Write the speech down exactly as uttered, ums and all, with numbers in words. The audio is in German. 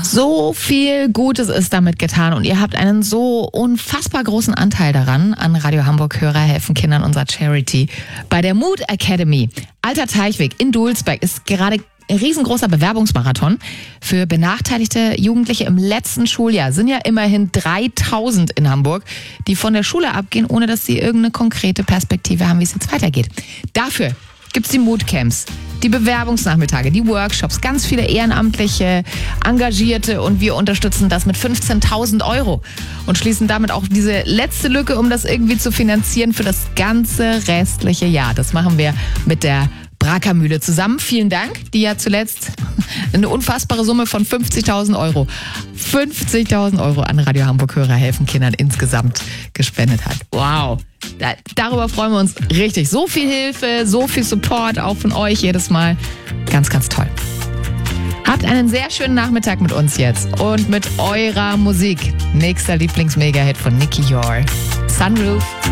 So viel Gutes ist damit getan und ihr habt einen so unfassbar großen Anteil daran. An Radio Hamburg Hörer helfen Kindern unserer Charity. Bei der Mood Academy Alter Teichweg in Dulsberg ist gerade ein riesengroßer Bewerbungsmarathon für benachteiligte Jugendliche im letzten Schuljahr. Sind ja immerhin dreitausend in Hamburg, die von der Schule abgehen, ohne dass sie irgendeine konkrete Perspektive haben, wie es jetzt weitergeht. Dafür gibt's die Moodcamps, die Bewerbungsnachmittage, die Workshops, ganz viele ehrenamtliche, Engagierte und wir unterstützen das mit fünfzehntausend Euro und schließen damit auch diese letzte Lücke, um das irgendwie zu finanzieren für das ganze restliche Jahr. Das machen wir mit der Brakermühle zusammen. Vielen Dank, die ja zuletzt eine unfassbare Summe von fünfzigtausend Euro, fünfzigtausend Euro an Radio Hamburg Hörer helfen Kindern insgesamt gespendet hat. Wow, da, darüber freuen wir uns richtig. So viel Hilfe, so viel Support auch von euch jedes Mal. Ganz, ganz toll. Habt einen sehr schönen Nachmittag mit uns jetzt und mit eurer Musik. Nächster Lieblings-Mega-Hit von Nicky Yor, Sunroof.